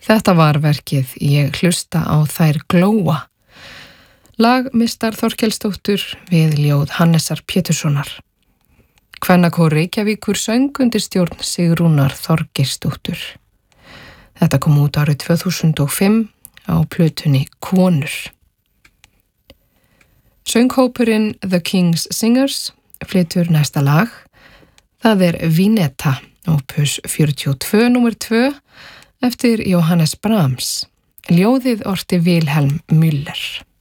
Þetta var verkið Ég hlusta á þær glóa. Lag mistar Þorkelsdóttur við ljóð Hannesar Péturssonar. Kvennakór Reykjavíkur söng undir stjórn Sigrúnar Þorgeirsdóttur. Þetta kom út árið 2005 á plötunni Konur. Sönghópurinn The King's Singers flytur næsta lag. Það Vineta, opus 42 nr. 2 eftir Johannes Brahms. Ljóðið orti Vilhelm Müller.